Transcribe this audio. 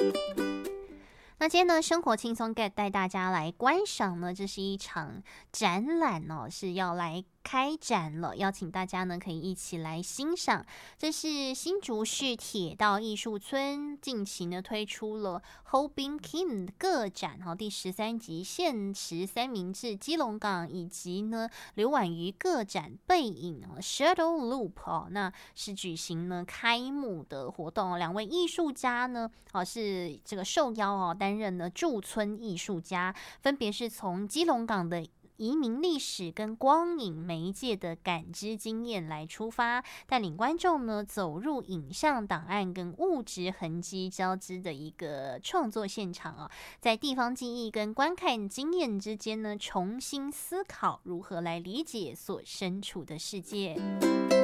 那今天呢，生活轻松 get 带大家来观赏呢，这是一场展览哦，是要来开展了，邀请大家呢可以一起来欣赏。这是新竹市铁道艺术村近期呢推出了 Hobin Kim 个展第13集限时三明治基隆港，以及呢刘婉瑜个展背影Shadow Loop 那是举行呢开幕的活动两位艺术家呢是这个受邀担任呢驻村艺术家，分别是从基隆港的移民历史跟光影媒介的感知经验来出发，带领观众呢走入影像档案跟物质痕迹交织的一个创作现场在地方记忆跟观看经验之间呢重新思考如何来理解所身处的世界。